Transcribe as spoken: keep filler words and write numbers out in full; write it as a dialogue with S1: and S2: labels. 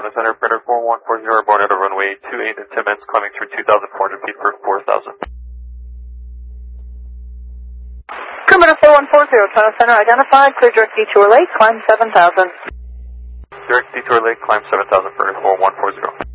S1: Bonus Center, Printer four one four zero, born at a runway two eight and ten minutes, climbing through two thousand four hundred feet for four thousand.
S2: Perimeter four one four zero, Bonus Center identified, clear direct detour lake, climb seven thousand.
S1: Direct detour lake, climb seven thousand for four one four zero.